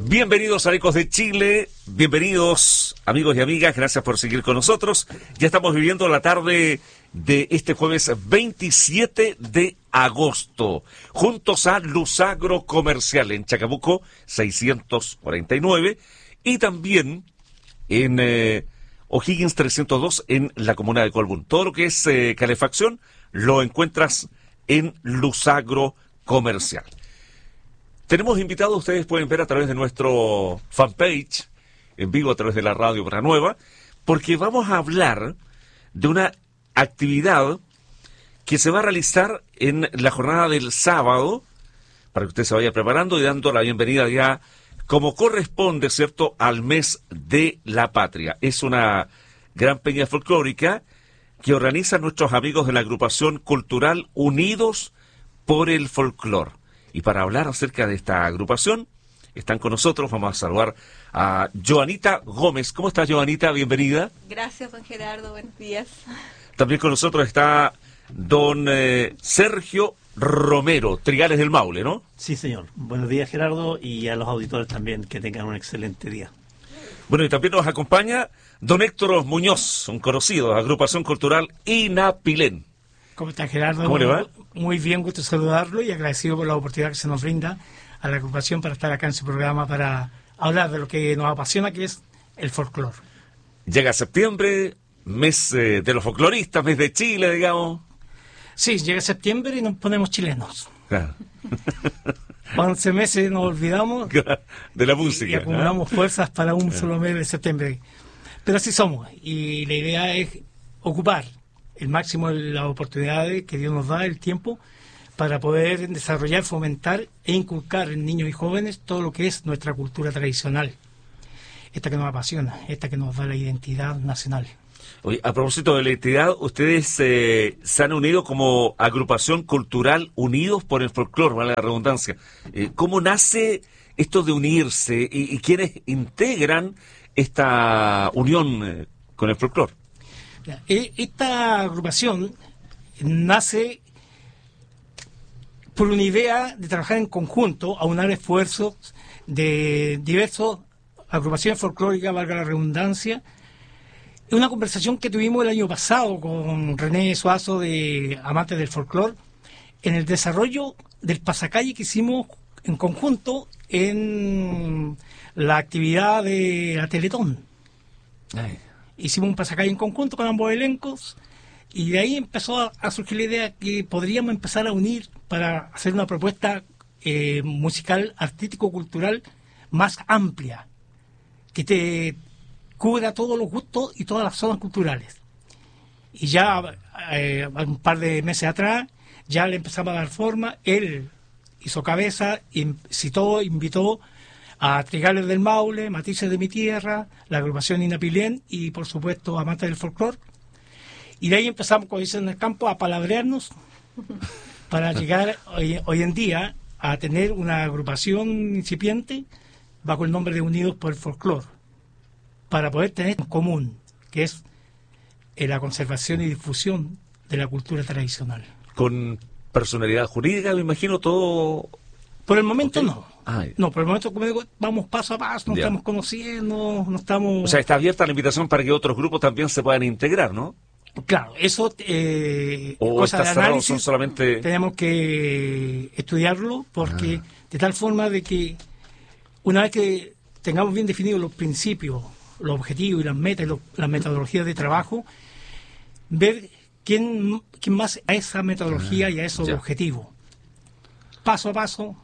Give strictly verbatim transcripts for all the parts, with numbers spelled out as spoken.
Bienvenidos a Ecos de Chile, bienvenidos amigos y amigas, gracias por seguir con nosotros. Ya estamos viviendo la tarde de este jueves veintisiete de agosto, juntos a Lusagro Comercial en Chacabuco seiscientos cuarenta y nueve y también en eh, O'Higgins trescientos dos en la comuna de Colbún. Todo lo que es eh, calefacción lo encuentras en Lusagro Comercial. Tenemos invitados, ustedes pueden ver a través de nuestro fanpage, en vivo a través de la radio Buena Nueva, porque vamos a hablar de una actividad que se va a realizar en la jornada del sábado, para que usted se vaya preparando y dando la bienvenida ya, como corresponde, ¿cierto?, al mes de la patria. Es una gran peña folclórica que organizan nuestros amigos de la agrupación cultural Unidos por el Folclor. Y para hablar acerca de esta agrupación, están con nosotros, vamos a saludar a Joanita Gómez. ¿Cómo estás, Joanita? Bienvenida. Gracias, don Gerardo, buenos días. También con nosotros está don eh, Sergio Romero, Trigales del Maule, ¿no? Sí, señor. Buenos días, Gerardo, y a los auditores también, que tengan un excelente día. Bueno, y también nos acompaña don Héctor Muñoz, un conocido de la agrupación cultural Inapilén. ¿Cómo está, Gerardo? ¿Cómo le va? Muy bien, gusto saludarlo y agradecido por la oportunidad que se nos brinda a la agrupación para estar acá en su programa para hablar de lo que nos apasiona, que es el folclor. Llega septiembre, mes eh, de los folcloristas, mes de Chile, digamos. Sí, llega septiembre y nos ponemos chilenos. Claro. once meses nos olvidamos de la música. Y, y acumulamos ¿eh? fuerzas para un solo mes de septiembre. Pero así somos y la idea es ocupar el máximo de las oportunidades que Dios nos da, el tiempo, para poder desarrollar, fomentar e inculcar en niños y jóvenes todo lo que es nuestra cultura tradicional. Esta que nos apasiona, esta que nos da la identidad nacional. Oye, a propósito de la identidad, ustedes eh, se han unido como agrupación cultural Unidos por el Folclor, vale la redundancia. Eh, ¿Cómo nace esto de unirse y, y quiénes integran esta unión eh, con el folclor? Esta agrupación nace por una idea de trabajar en conjunto, aunar esfuerzos de diversas agrupaciones folclóricas, valga la redundancia. Es una conversación que tuvimos el año pasado con René Suazo de Amantes del Folclor en el desarrollo del pasacalle que hicimos en conjunto en la actividad de la Teletón. Ay. Hicimos un pasacalle en conjunto con ambos elencos y de ahí empezó a, a surgir la idea que podríamos empezar a unir para hacer una propuesta eh, musical, artístico-cultural más amplia, que te cubra todos los gustos y todas las zonas culturales. Y ya eh, un par de meses atrás ya le empezamos a dar forma. Él hizo cabeza, citó, invitó a Trigales del Maule, Matices de mi Tierra, la agrupación Inapilén y, por supuesto, Amantes del Folclor. Y de ahí empezamos, como dicen en el campo, a palabrearnos para llegar hoy, hoy en día a tener una agrupación incipiente bajo el nombre de Unidos por el Folclor, para poder tener en común, que es la conservación y difusión de la cultura tradicional. ¿Con personalidad jurídica, me imagino, todo? Por el momento okay. no. Ay. No, por el momento, como digo, vamos paso a paso, nos ya. estamos conociendo, no estamos... O sea, está abierta la invitación para que otros grupos también se puedan integrar, ¿no? Claro, eso eh, o cosa de análisis, son solamente... tenemos que estudiarlo, porque ah. de tal forma de que una vez que tengamos bien definidos los principios, los objetivos y las metas, y lo, las metodologías de trabajo, ver quién, quién más a esa metodología ah, y a esos ya. objetivos. Paso a paso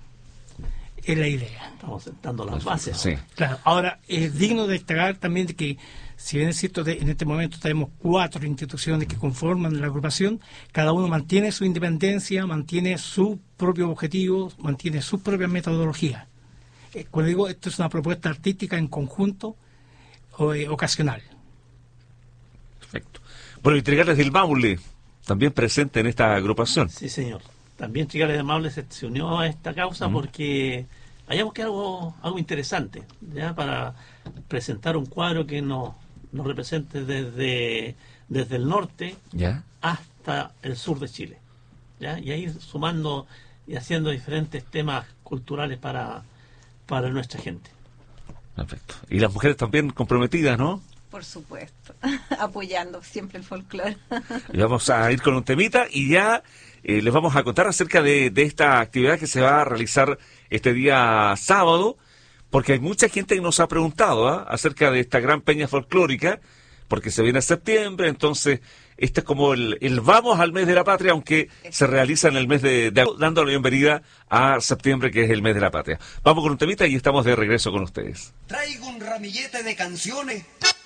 es la idea. Estamos sentando las bases. Sí. Claro. Ahora, es digno de destacar también de que, si bien es cierto, de, en este momento tenemos cuatro instituciones que conforman la agrupación, cada uno mantiene su independencia, mantiene su propio objetivo, mantiene su propia metodología. Eh, como digo, esto es una propuesta artística en conjunto o, eh, ocasional. Perfecto. Bueno, y Trigales del Maule, también presente en esta agrupación. Sí, señor. También Trigales del Maule se, se unió a esta causa uh-huh. porque hayamos que algo, algo interesante, ya para presentar un cuadro que nos, nos represente desde, desde el norte ¿Ya? hasta el sur de Chile, ¿ya? Y ahí sumando y haciendo diferentes temas culturales para, para nuestra gente. Perfecto. Y las mujeres también comprometidas, ¿no? Por supuesto, apoyando siempre el folclore. Y vamos a ir con un temita y ya eh, les vamos a contar acerca de, de esta actividad que se va a realizar este día sábado, porque hay mucha gente que nos ha preguntado ¿eh? acerca de esta gran peña folclórica, porque se viene septiembre, entonces este es como el, el vamos al mes de la patria, aunque se realiza en el mes de, de dando la bienvenida a septiembre, que es el mes de la patria. Vamos con un temita y estamos de regreso con ustedes. Traigo un ramillete de canciones